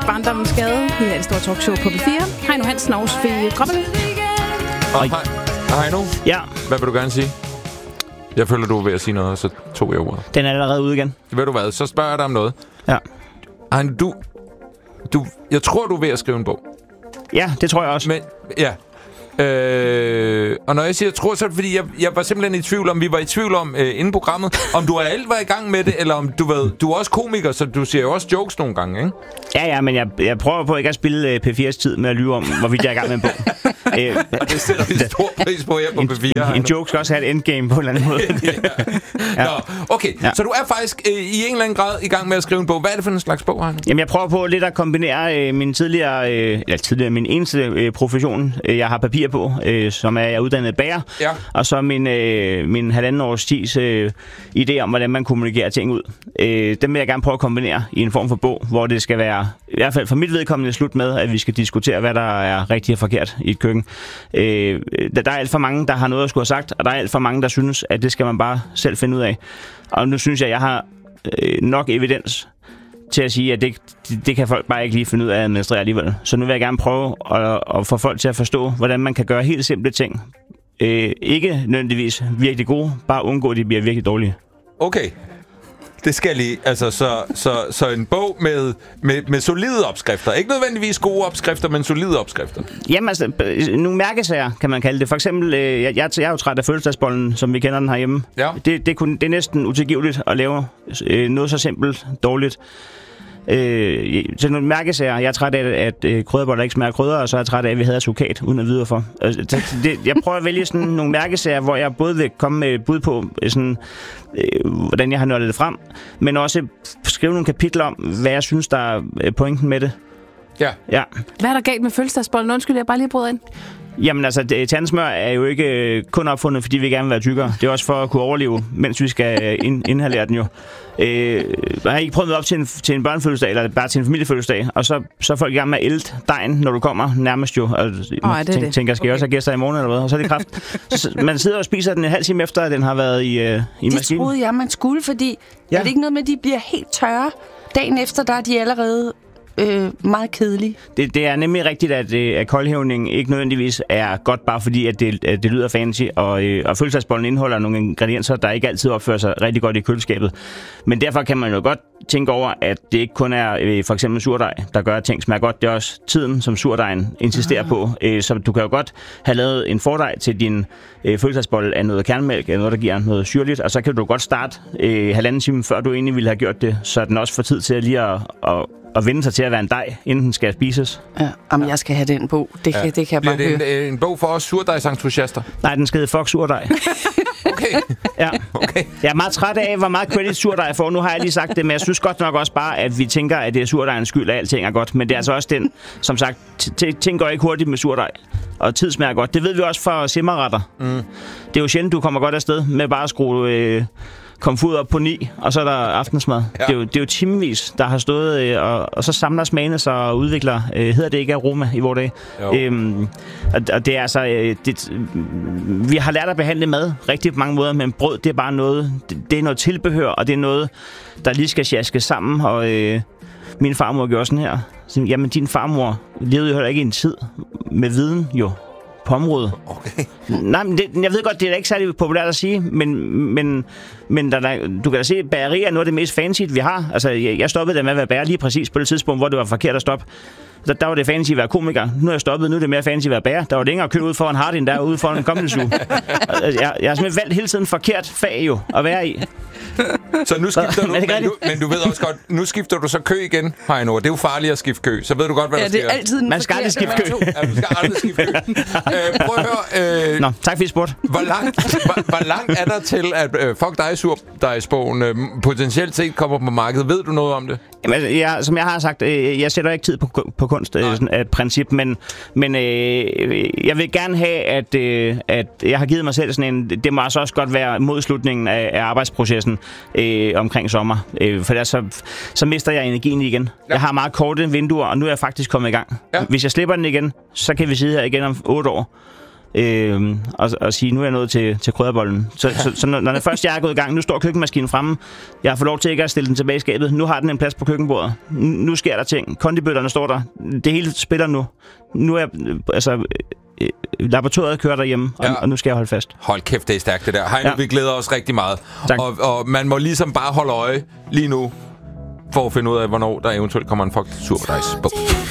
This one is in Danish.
barndommens gade. Vi er et stort talkshow på B4. Heino Hansen og Sofie Gråbøl. Og Heino, ja. Hvad vil du gerne sige? Jeg føler, du er ved at sige noget, og så tog jeg ordet. Den er allerede ude igen. Ved du hvad, så spørger jeg dig om noget. Ja. Heino, jeg tror, du er ved at skrive en bog. Ja, det tror jeg også. Men, ja. Og når jeg siger tror, så er det fordi, jeg var simpelthen i tvivl om, vi var i tvivl om inden programmet, om du alt var i gang med det, eller om du er også komiker, så du siger jo også jokes nogle gange, ikke? Ja, men jeg prøver på ikke at spille P4's tid med at lyve om, hvorvidt jeg er i gang med en bog. Og det sætter vi stor pris på her på P4. En joke skal også have et endgame på en eller anden måde. Ja. Nå, okay. Ja. Så du er faktisk i en eller anden grad i gang med at skrive en bog. Hvad er det for en slags bog, Heino? Jamen, jeg prøver på lidt at kombinere min eneste profession, jeg har papir på, som er jeg uddannet bager, ja. Og så min halvanden års tids idé om, hvordan man kommunikerer ting ud. Dem vil jeg gerne prøve at kombinere i en form for bog, hvor det skal være, i hvert fald for mit vedkommende, slut med, at vi skal diskutere, hvad der er rigtigt og forkert i et køkken. Der er alt for mange, der har noget at skulle have sagt, og der er alt for mange, der synes, at det skal man bare selv finde ud af. Og nu synes jeg har nok evidens til at sige, at det kan folk bare ikke lige finde ud af at administrere alligevel. Så nu vil jeg gerne prøve at få folk til at forstå, hvordan man kan gøre helt simple ting. Ikke nødvendigvis virkelig gode, bare undgå, at de bliver virkelig dårlige. Okay. Det skal lige, altså så en bog med solide opskrifter. Ikke nødvendigvis gode opskrifter, men solide opskrifter. Jamen altså, nogle mærkesager, kan man kalde det. For eksempel, jeg er jo træt af fødselsdagsbollen, som vi kender den herhjemme. Ja. Det er næsten utilgiveligt at lave noget så simpelt dårligt. Til nogle mærkesager. Jeg er træt af, at krydderboller ikke smager krydder, og så er jeg træt af, at vi havde sukat, uden at vide hvorfor. Jeg prøver at vælge sådan nogle mærkesager, hvor jeg både vil komme med et bud på, sådan, hvordan jeg har nørdet det frem, men også skrive nogle kapitler om, hvad jeg synes, der er pointen med det. Ja. Hvad er der galt med fødselsdagsbollen? Undskyld, jeg bare lige bryder ind. Jamen altså, tandsmør er jo ikke kun opfundet, fordi vi gerne vil være tykkere. Det er også for at kunne overleve, mens vi skal inhalere den jo. Jeg har ikke prøvet op til en børnefødselsdag, eller bare til en familiefødselsdag, og så er folk i gang med at ælte dejen, når du kommer nærmest jo. Og tænker, skal jeg også have gæster i morgen, eller hvad? Og så er det kraft. Man sidder og spiser den en halv time efter, at den har været i maskinen. Det troede jeg, man skulle, fordi er det ikke noget med, at de bliver helt tørre? Dagen efter, der er de allerede meget kedelige. Det er nemlig rigtigt, at koldhævning ikke nødvendigvis er godt, bare fordi at det lyder fancy, og fødselsdagsbollen indeholder nogle ingredienser, der ikke altid opfører sig rigtig godt i køleskabet. Men derfor kan man jo godt tænke over, at det ikke kun er for eksempel surdej, der gør, at ting smager godt. Det er også tiden, som surdejen insisterer på. Så du kan jo godt have lavet en fordej til din fødselsdagsbolle af noget kernmælk, eller noget, der giver noget syrligt, og så kan du godt starte halvanden time, før du egentlig ville have gjort det, så den også får tid til lige at vende sig til at være en dej, inden den skal spises. Ja, jamen, jeg skal have den bog. Det kan jeg bare høre. Det er en bog for os surdejsentusiaster? Nej, den skal hedde Fuck Surdej. Okay. Ja. Okay. Jeg er meget træt af, hvor meget credit surdej får. Nu har jeg lige sagt det, men jeg synes godt nok også bare, at vi tænker, at det er surdejens skyld, at alting er godt. Men det er altså også den, som sagt, ting går ikke hurtigt med surdej. Og tid smager godt. Det ved vi også fra simmerretter. Det er jo sjældent, du kommer godt afsted med bare at skrue komfur op på 9, og så er der aftensmad. Ja. Det er jo timevis, der har stået, og så samler smagene sig og udvikler, hedder det ikke aroma i vores dag. Og det er altså, vi har lært at behandle mad rigtig på mange måder, men brød, det er bare noget, det er noget tilbehør, og det er noget, der lige skal sjaskes sammen, og min farmor gjorde sådan her. Så, jamen, din farmor levede jo heller ikke i en tid med viden, jo. På området. Okay. Nej, men jeg ved godt, det er ikke særlig populært at sige, men du kan da se, at bageri er noget af det mest fancy, vi har. Altså, jeg stoppede da med at være bager lige præcis på det tidspunkt, hvor det var forkert at stoppe. Der var det fancy at være komiker. Nu er jeg stoppet, nu er det mere fancy at være bager. Der var det ikke at købe ud foran Hardin, der ude foran en kommende suge. Jeg har simpelthen valgt hele tiden forkert fag jo at være i. Så nu skifter du, men du ved også godt, nu skifter du så kø igen, Heino. Det er jo farligt at skifte kø, så ved du godt, hvad der sker. Det er altid man skal aldrig skifte kø. Ja, man skal aldrig skifte kø. Prøv at høre. Nå, tak for I spurgte. Hvor langt er der til, at Fuck dig surdejsbogen potentielt set kommer på markedet? Ved du noget om det? Jamen, som jeg har sagt, jeg sætter ikke tid på kunst af princip, men jeg vil gerne have, at jeg har givet mig selv sådan en, det må altså også godt være mod slutningen af arbejdsprocessen omkring sommer, for der så mister jeg energien igen. Ja. Jeg har meget korte vinduer, og nu er jeg faktisk kommet i gang. Ja. Hvis jeg slipper den igen, så kan vi sidde her igen om 8 år. og sige, nu er jeg nået til krydderbollen. Så når det først jeg er gået i gang, nu står køkkenmaskinen fremme, jeg har fået lov til ikke at stille den tilbage i skabet, nu har den en plads på køkkenbordet, nu sker der ting, kondibøtterne står der, det hele spiller nu. Nu er laboratoriet kører derhjemme, og nu skal jeg holde fast. Hold kæft, det er stærkt det der. Heino, vi glæder os rigtig meget. Og man må ligesom bare holde øje lige nu, for at finde ud af, hvornår der eventuelt kommer en fucking surprise på.